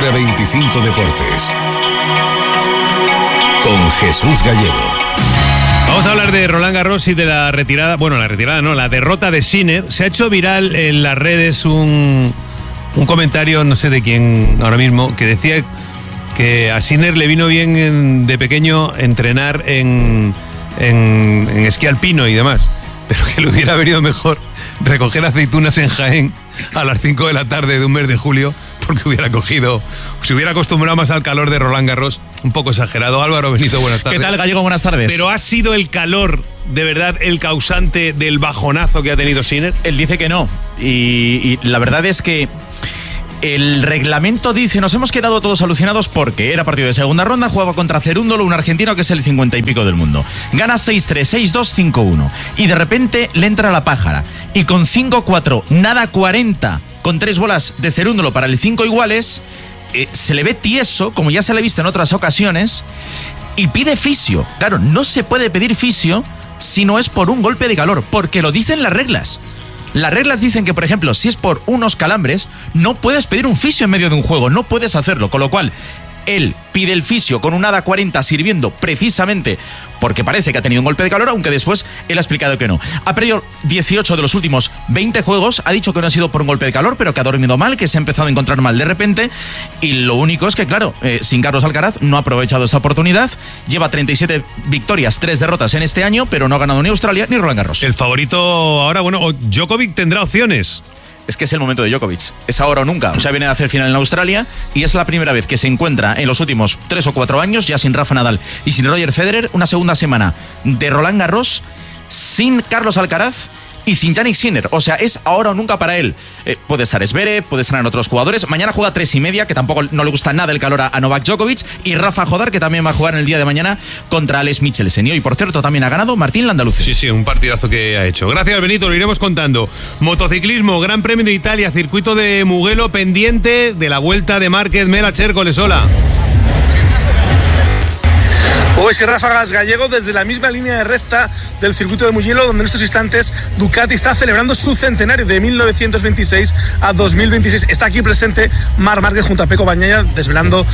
Hora 25 Deportes. Con Jesús Gallego. Vamos a hablar de Roland Garros y de la retirada. Bueno, la retirada no, la derrota de Sinner. Se ha hecho viral en las redes un comentario, no sé de quién ahora mismo, que decía que a Sinner le vino bien de pequeño entrenar en esquí alpino y demás, pero que le hubiera venido mejor recoger aceitunas en Jaén a las 5 de la tarde de un mes de julio, porque se hubiera acostumbrado más al calor de Roland Garros. Un poco exagerado. Álvaro Benito, buenas tardes. ¿Qué tal, Gallego? Buenas tardes. Pero ¿ha sido el calor de verdad el causante del bajonazo que ha tenido Sinner? Él dice que no, y la verdad es que el reglamento dice, nos hemos quedado todos alucinados porque era partido de segunda ronda, jugaba contra Cerúndolo, un argentino que es el 50 y pico del mundo. Gana 6-3, 6-2, 5-1. Y de repente le entra la pájara. Y con 5-4, nada 40, con 3 bolas de Cerúndolo para el 5 iguales, se le ve tieso, como ya se le ha visto en otras ocasiones, y pide fisio. Claro, no se puede pedir fisio si no es por un golpe de calor, porque lo dicen las reglas. Las reglas dicen que, por ejemplo, si es por unos calambres, no puedes pedir un fisio en medio de un juego, no puedes hacerlo, con lo cual él pide el fisio con un ADA 40 sirviendo precisamente porque parece que ha tenido un golpe de calor, aunque después él ha explicado que no. Ha perdido 18 de los últimos 20 juegos, ha dicho que no ha sido por un golpe de calor, pero que ha dormido mal, que se ha empezado a encontrar mal de repente, y lo único es que, claro, sin Carlos Alcaraz no ha aprovechado esa oportunidad, lleva 37 victorias, 3 derrotas en este año, pero no ha ganado ni Australia ni Roland Garros. El favorito ahora, bueno, Djokovic tendrá opciones. Es que es el momento de Djokovic, es ahora o nunca. O sea, viene a hacer final en Australia y es la primera vez que se encuentra en los últimos 3 o 4 años, ya sin Rafa Nadal y sin Roger Federer, una segunda semana de Roland Garros sin Carlos Alcaraz y sin Jannik Sinner. O sea, es ahora o nunca para él. Puede estar Zverev, puede estar en otros jugadores. Mañana juega 3:30, que tampoco no le gusta nada el calor a Novak Djokovic. Y Rafa Jodar, que también va a jugar en el día de mañana contra Alex Michelsen. Y por cierto, también ha ganado Martín Landaluce. Sí, un partidazo que ha hecho. Gracias, Benito, lo iremos contando. Motociclismo, Gran Premio de Italia, circuito de Mugello, pendiente de la vuelta de Márquez. Mela Chércoles, hola. Pues ráfagas, Gallego, desde la misma línea de recta del circuito de Mugello, donde en estos instantes Ducati está celebrando su centenario de 1926 a 2026. Está aquí presente Marc Márquez junto a Pecco Bagnaia, desvelando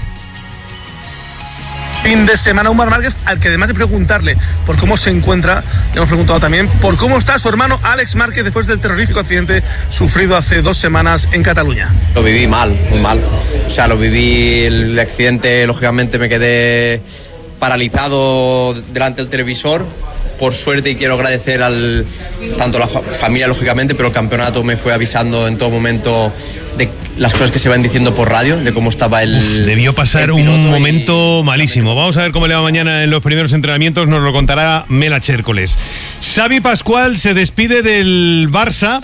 fin de semana. Un Marc Márquez al que, además de preguntarle por cómo se encuentra, le hemos preguntado también por cómo está su hermano Àlex Márquez después del terrorífico accidente sufrido hace 2 semanas en Cataluña. Lo viví mal, muy mal. O sea, lo viví, el accidente, lógicamente me quedé paralizado delante del televisor. Por suerte, y quiero agradecer tanto a la familia, lógicamente, pero el campeonato me fue avisando en todo momento de las cosas que se van diciendo por radio, de cómo estaba debió pasar un momento malísimo. Vamos a ver cómo le va mañana en los primeros entrenamientos, nos lo contará Mela Chércoles. Xavi Pascual se despide del Barça.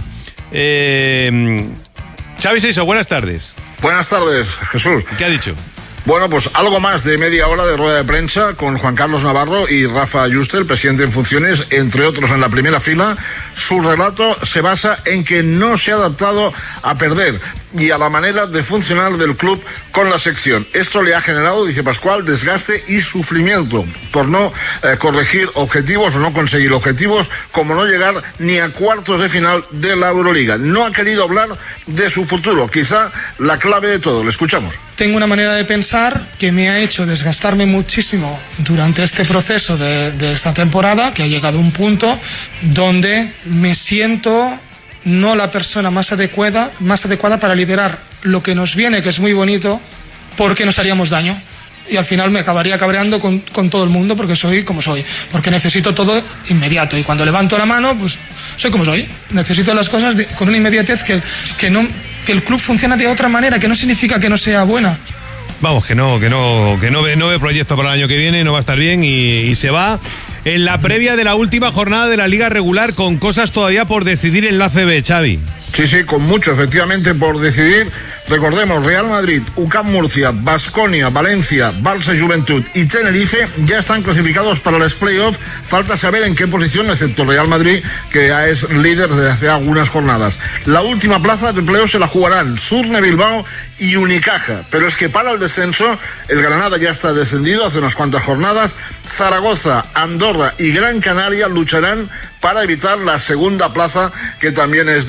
Xavi Seiso, buenas tardes. Buenas tardes, Jesús. ¿Qué ha dicho? Bueno, pues algo más de media hora de rueda de prensa con Juan Carlos Navarro y Rafa Juste, el presidente en funciones, entre otros en la primera fila. Su relato se basa en que no se ha adaptado a perder y a la manera de funcionar del club con la sección. Esto le ha generado, dice Pascual, desgaste y sufrimiento por no corregir objetivos o no conseguir objetivos, como no llegar ni a cuartos de final de la Euroliga. No ha querido hablar de su futuro, quizá la clave de todo. Le escuchamos. Tengo una manera de pensar que me ha hecho desgastarme muchísimo durante este proceso de esta temporada, que ha llegado a un punto donde me siento no la persona más adecuada para liderar lo que nos viene, que es muy bonito, porque nos haríamos daño. Y al final me acabaría cabreando con todo el mundo porque soy como soy, porque necesito todo inmediato. Y cuando levanto la mano, pues soy como soy. Necesito las cosas con una inmediatez que el club funciona de otra manera, que no significa que no sea buena. Vamos, que no ve proyecto para el año que viene, no va a estar bien y se va en la previa de la última jornada de la Liga Regular, con cosas todavía por decidir en la ACB, Xavi. Sí, con mucho, efectivamente, por decidir. Recordemos, Real Madrid, UCAM Murcia, Baskonia, Valencia, Barça Juventud y Tenerife ya están clasificados para los playoffs. Falta saber en qué posición, excepto Real Madrid, que ya es líder desde hace algunas jornadas. La última plaza de playoffs se la jugarán Surne Bilbao y Unicaja. Pero es que para el descenso, el Granada ya está descendido hace unas cuantas jornadas. Zaragoza, Andorra y Gran Canaria lucharán para evitar la segunda plaza, que también es de descenso.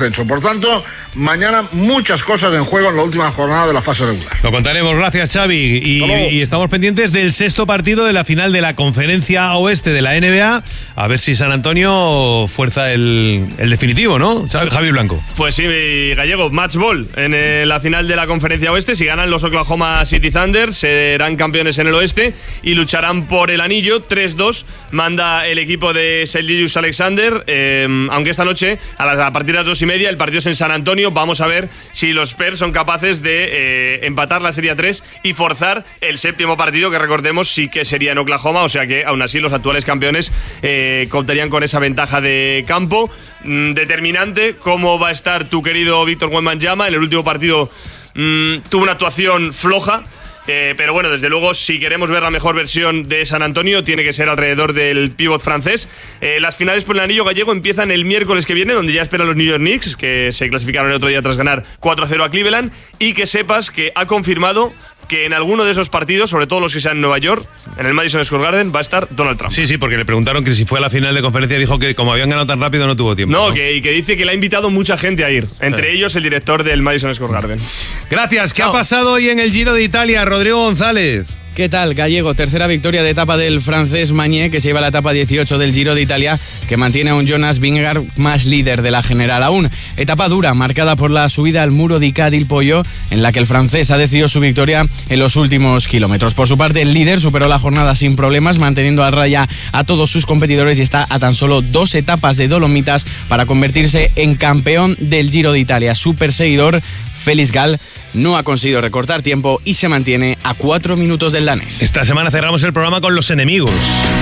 descenso. Por tanto, mañana muchas cosas en juego en la última jornada de la fase regular. Lo contaremos, gracias Xavi. Y estamos pendientes del sexto partido de la final de la Conferencia Oeste de la NBA. A ver si San Antonio fuerza el definitivo, ¿no? Javi Blanco. Pues sí, Gallego, match ball en la final de la Conferencia Oeste. Si ganan los Oklahoma City Thunder, serán campeones en el oeste y lucharán por el anillo. 3-2 manda el equipo de St. Julius Alexander, aunque esta noche a partir de las 2:30 el partido es en San Antonio. Vamos a ver si los Spurs son capaces de empatar la serie 3 y forzar el séptimo partido, que recordemos sí que sería en Oklahoma, o sea que aún así los actuales campeones contarían con esa ventaja de campo. Determinante cómo va a estar tu querido Víctor Wembanyama. En el último partido tuvo una actuación floja. Pero bueno, desde luego, si queremos ver la mejor versión de San Antonio, tiene que ser alrededor del pívot francés. Las finales por el anillo gallego empiezan el miércoles que viene, donde ya esperan los New York Knicks, que se clasificaron el otro día tras ganar 4-0 a Cleveland, y que sepas que ha confirmado que en alguno de esos partidos, sobre todo los que sean en Nueva York, en el Madison Square Garden, va a estar Donald Trump. Sí, porque le preguntaron que si fue a la final de conferencia, dijo que como habían ganado tan rápido no tuvo tiempo. No, que dice que le ha invitado mucha gente a ir, entre ellos el director del Madison Square Garden. Gracias. ¿Qué ha pasado hoy en el Giro de Italia? Rodrigo González. ¿Qué tal, Gallego? Tercera victoria de etapa del francés Magné, que se lleva la etapa 18 del Giro de Italia, que mantiene a un Jonas Vingegaard más líder de la general aún. Etapa dura, marcada por la subida al Muro di Cadil Pollo, en la que el francés ha decidido su victoria en los últimos kilómetros. Por su parte, el líder superó la jornada sin problemas, manteniendo a raya a todos sus competidores y está a tan solo 2 etapas de Dolomitas para convertirse en campeón del Giro de Italia. Su perseguidor, Félix Gall, no ha conseguido recortar tiempo y se mantiene a 4 minutos del danés. Esta semana cerramos el programa con los enemigos.